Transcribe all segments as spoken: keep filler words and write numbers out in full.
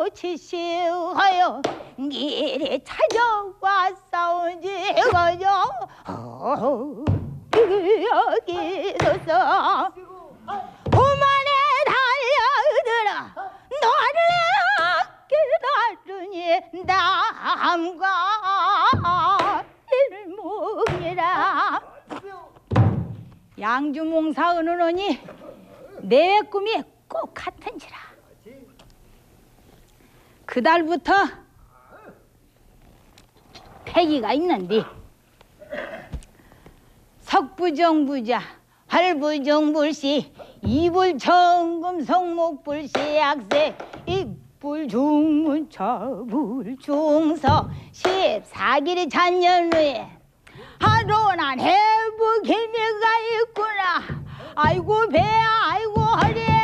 치시하여 길에 찾아와 싸우지 거죠. 여기서서 그만에 달려들어 너를 기다리니 남과 일목이라. 양주몽사 은은하니 내 꿈이 꼭 같은지라. 그달부터 패기가 있는데 석부정부자 활부정불시 이불정금 성목불시 약세 입불중문 처불중서 십사길이 잔년 후에 하루난 해부 기미가 있구나. 아이고 배야 아이고 허리야.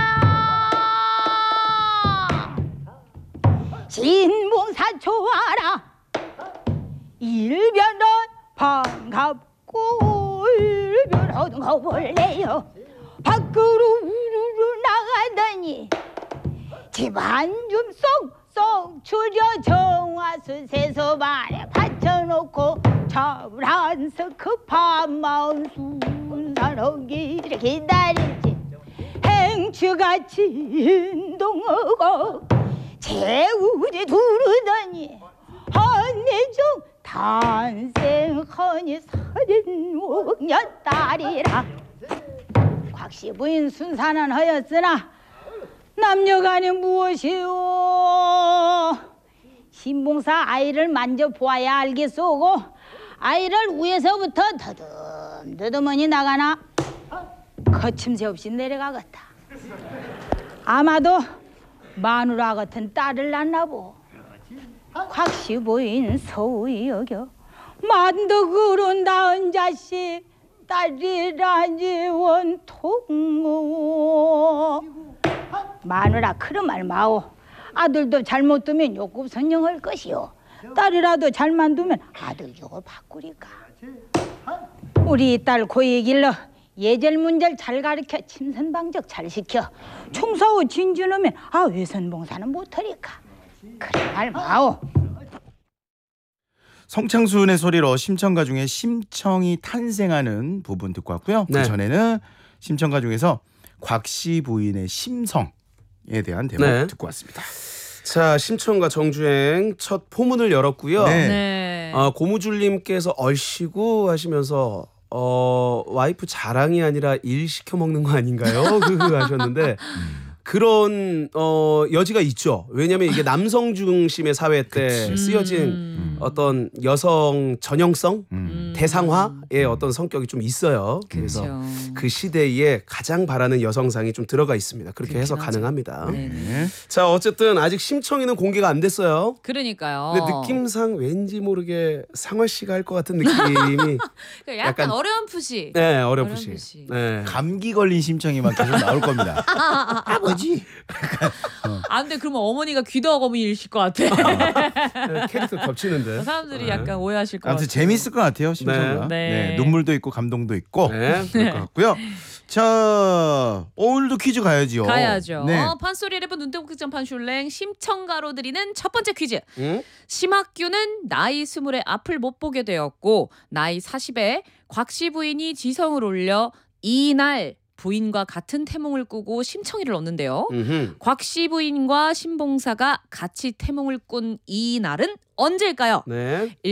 신봉사 좋아라. 일변은 반갑고 일변은 가볼래요. 밖으로 우르르 나가더니 집안 좀 쏙쏙 추려 정화수 세소반에 받쳐놓고 차불안서 급한 마음 순산하기를 기다리지. 행추같이 인동하고 재우지 두르더니 한내중 탄생하니 서른오 년 딸이라. 곽씨 부인 순산은 하였으나 남녀간이 무엇이오. 신봉사 아이를 만져보아야 알겠소고 아이를 위에서부터 더듬더듬하니 나가나 거침새 없이 내려가겠다. 아마도 마누라 같은 딸을 낳나보. 곽씨 부인 소위 여겨 만덕으로 낳은 자식 딸이라니 원통무. 마누라 그런 말 마오. 아들도 잘못 두면 욕급 선영할 것이요. 딸이라도 잘만 두면 아들 주고 바꾸리까. 우리 딸 고이 길러 예절문절 잘 가르쳐 침선방적 잘 시켜 총사후 진주놓으면 아 외선봉사는 못하리까. 그런 말 마오. 성창순의 소리로 심청가 중에 심청이 탄생하는 부분 듣고 왔고요. 네. 그 전에는 심청가 중에서 곽씨 부인의 심성에 대한 대목 네. 듣고 왔습니다. 자, 심청과 정주행 첫 포문을 열었고요. 네. 네. 어, 고무줄님께서 얼씨구 하시면서 어, 와이프 자랑이 아니라 일 시켜 먹는 거 아닌가요? 그 하셨는데 그런 어, 여지가 있죠. 왜냐하면 이게 남성 중심의 사회 때 그치. 쓰여진 음. 어떤 여성 전형성, 음. 대상화의 어떤 성격이 좀 있어요. 그래서 그렇죠. 그 시대에 가장 바라는 여성상이 좀 들어가 있습니다. 그렇게 해서 그렇긴 하죠. 가능합니다. 네. 네. 자, 어쨌든 아직 심청이는 공개가 안 됐어요. 그러니까요. 근데 느낌상 왠지 모르게 상화 씨가 할 것 같은 느낌이 그러니까 약간, 약간- 어렴풋이. 네, 어렴풋이. 어렴풋이. 네. 감기 걸린 심청이만 계속 나올 겁니다. 아버지. 아 근데 그러면 어머니가 귀덕어머니 일실 것 같아. 네, 캐릭터 겹치는데. 사람들이 네. 약간 오해하실 것 아무튼 같아. 재밌을 것 같아요. 심청가. 네. 네. 네. 눈물도 있고 감동도 있고 네. 그럴 것 같고요. 자, 오늘도 퀴즈 가야지요. 가야죠. 네. 어, 판소리 래퍼 눈대국극장 판슐랭 심청가로 드리는 첫 번째 퀴즈. 응? 심학규는 나이 스물에 앞을 못 보게 되었고 나이 사십에 곽씨 부인이 지성을 올려 이날 부인과 같은 태몽을 꾸고 심청이를 얻는데요. 음흠. 곽씨 부인과 신봉사가 같이 태몽을 꾼 이 날은 언제일까요? 네.